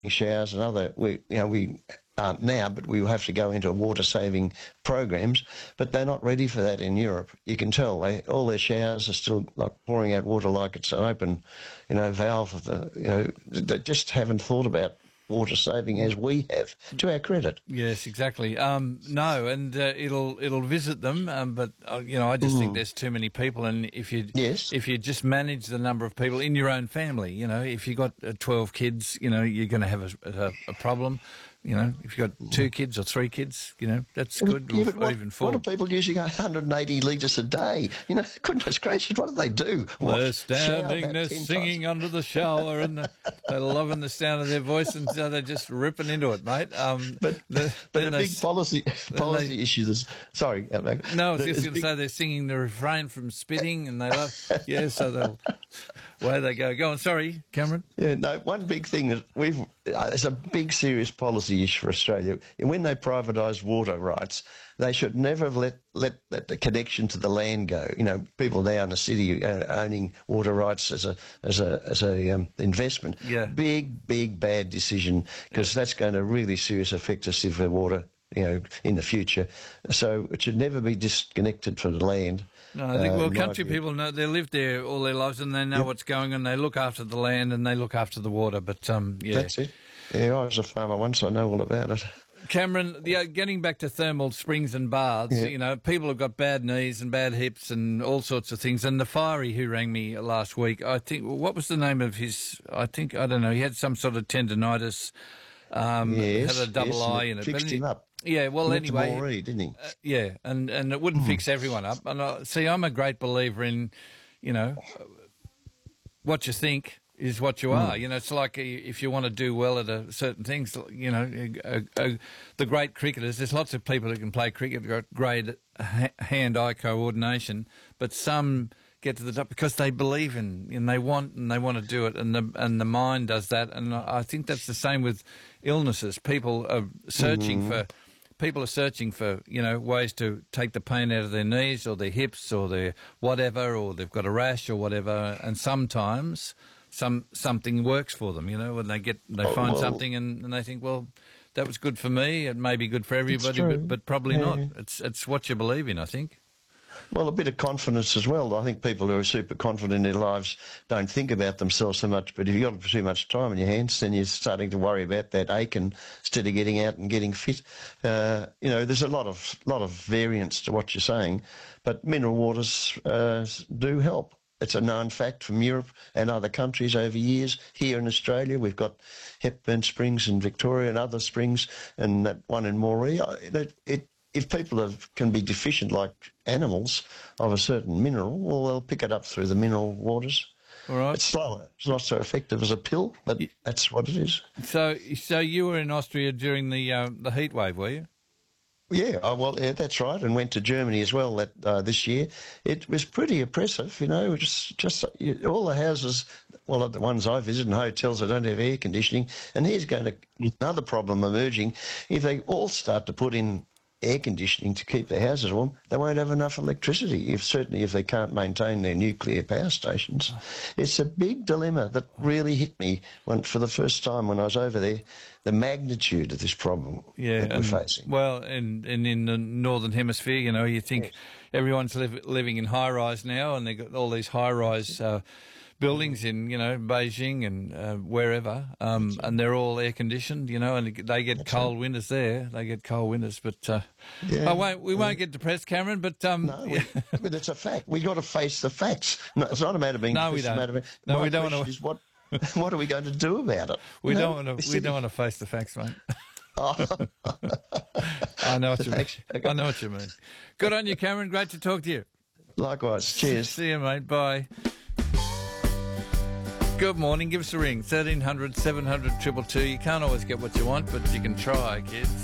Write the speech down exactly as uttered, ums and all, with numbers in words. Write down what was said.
showers and other, we, you know, we aren't now, but we will have to go into water-saving programs, but they're not ready for that in Europe. You can tell they, all their showers are still like pouring out water like it's an open, you know, valve of the, you know, they just haven't thought about water saving as we have, to our credit. Yes, exactly. Um, no, and uh, it'll it'll visit them, um, but uh, you know, I just mm. think there's too many people, and if you yes. if you just manage the number of people in your own family, you know, if you got uh, twelve kids, you know, you're going to have a, a, a problem. You know, if you've got two kids or three kids, you know, that's good, yeah, or, what, even four. What are people using one hundred eighty litres a day? You know, goodness gracious, what do they do? What? They're standing there singing times? under the shower, and the, they're loving the sound of their voice, and so they're just ripping into it, mate. Um, but the, but a big policy policy they, issue is, sorry. No, I was just going to say they're singing the refrain from Spitting, and they love, yeah, so they'll, away they go. Go on, sorry, Cameron. Yeah, no, one big thing that we've, uh, it's a big serious policy issue for Australia. When they privatise water rights, they should never have let, let, let the connection to the land go. You know, people now in the city uh, owning water rights as a as a as a um, investment. Yeah. Big, big, bad decision, because yeah. that's going to really seriously affect us if the water, you know, in the future. So it should never be disconnected from the land. No, I think, well, uh, country people know, they live there all their lives, and they know yep. what's going on. They look after the land and they look after the water. But um, yeah, that's it. Yeah, I was a farmer once, so I know all about it. Cameron, the, uh, getting back to thermal springs and baths, yeah. you know, people have got bad knees and bad hips and all sorts of things. And the fiery who rang me last week, I think, what was the name of his? I think I don't know. He had some sort of tendonitis. Um, yes, had a double yes, eye in it. Fixed but him up. Yeah, well, he anyway, went to Moree, didn't he? Uh, yeah, and and it wouldn't mm. fix everyone up. And I, see, I'm a great believer in, you know, what you think is what you mm. are. You know, it's like if you want to do well at a certain things, you know, a, a, the great cricketers, there's lots of people who can play cricket, got great hand-eye coordination, but some get to the top because they believe in and they want and they want to do it, and the and the mind does that. And I think that's the same with illnesses. People are searching mm. for people are searching for, you know, ways to take the pain out of their knees or their hips or their whatever, or they've got a rash or whatever, and sometimes some something works for them, you know, when they get they oh, find well, something and, and they think, well, that was good for me, it may be good for everybody, but, but probably yeah. not. It's it's what you believe in, I think. Well, a bit of confidence as well. I think people who are super confident in their lives don't think about themselves so much, but if you've got too much time in your hands, then you're starting to worry about that ache and instead of getting out and getting fit. Uh, you know, there's a lot of lot of variance to what you're saying, but mineral waters uh, do help. It's a known fact from Europe and other countries over years. Here in Australia, we've got Hepburn Springs in Victoria and other springs, and that one in Moree. It, it, if people have, can be deficient like animals of a certain mineral, well, they'll pick it up through the mineral waters. All right. It's slower. It's not so effective as a pill, but that's what it is. So, so you were in Austria during the uh, the heat wave, were you? Yeah, oh, well, yeah, that's right, and went to Germany as well that uh, this year. It was pretty oppressive, you know, just just you, all the houses, well, the ones I visit and hotels that don't have air conditioning, and here's going to another problem emerging. If they all start to put in air conditioning to keep their houses warm, they won't have enough electricity, if certainly if they can't maintain their nuclear power stations. It's a big dilemma that really hit me when, for the first time when I was over there, the magnitude of this problem yeah, that we're and, facing. Well, and, and in the Northern Hemisphere, you know, you think yes. everyone's live, living in high-rise now, and they've got all these high-rise uh, buildings in, you know, Beijing and uh, wherever, um, and they're all air-conditioned, you know, and they get That's cold right. winters there. They get cold winters, but uh, yeah. I won't, we won't get depressed, Cameron, but... Um, no, we, but it's a fact. We've got to face the facts. No, it's not a matter of being... No, we don't. Of, no, we don't want to... What, what are we going to do about it? We no, don't want to. We don't want to face the facts, mate. Oh. I know what you mean. I know what you mean. Good on you, Cameron. Great to talk to you. Likewise. Cheers. See you, mate. Bye. Good morning. Give us a ring. thirteen hundred, seven hundred, two two two. You can't always get what you want, but you can try, kids.